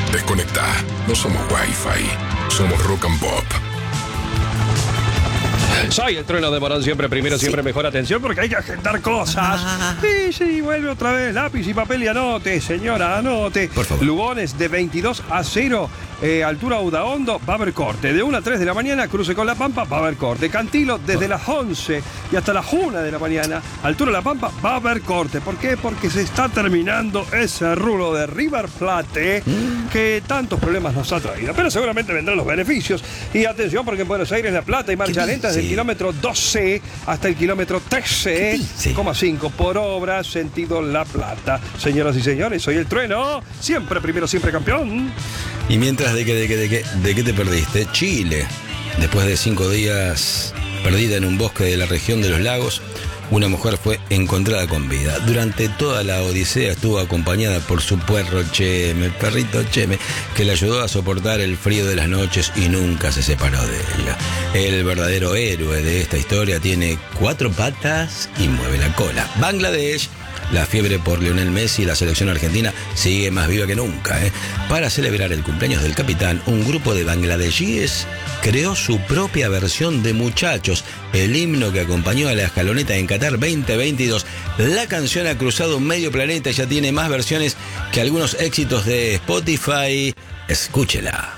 Desconecta. No somos Wi-Fi. Somos Rock and Pop. Soy el trueno de Morón, siempre primero, siempre mejor. Atención porque hay que agendar cosas. Sí, vuelve otra vez. Lápiz y papel y anote, señora, anote. Por favor. Lugones de 22 a 0. Altura Udaondo, va a haber corte. De 1 a 3 de la mañana, cruce con La Pampa, va a haber corte. Cantilo, desde las 11 y hasta las 1 de la mañana, altura La Pampa, va a haber corte. ¿Por qué? Porque se está terminando ese rulo de River Plate que tantos problemas nos ha traído. Pero seguramente vendrán los beneficios. Y atención, porque en Buenos Aires La Plata hay marcha lenta desde el kilómetro 12 hasta el kilómetro 13,5 por hora, sentido La Plata. Señoras y señores, soy el trueno, siempre primero, siempre campeón. Y mientras, ¿de qué te perdiste? Chile. Después de 5 días perdida en un bosque de la región de los lagos, una mujer fue encontrada con vida. Durante toda la odisea estuvo acompañada por su perro Cheme, el perrito Cheme, que le ayudó a soportar el frío de las noches y nunca se separó de ella. El verdadero héroe de esta historia tiene 4 patas y mueve la cola. Bangladesh. La fiebre por Lionel Messi y la selección argentina sigue más viva que nunca. Para celebrar el cumpleaños del capitán, un grupo de bangladesíes creó su propia versión de Muchachos, el himno que acompañó a la escaloneta en Qatar 2022. La canción ha cruzado medio planeta y ya tiene más versiones que algunos éxitos de Spotify. Escúchela.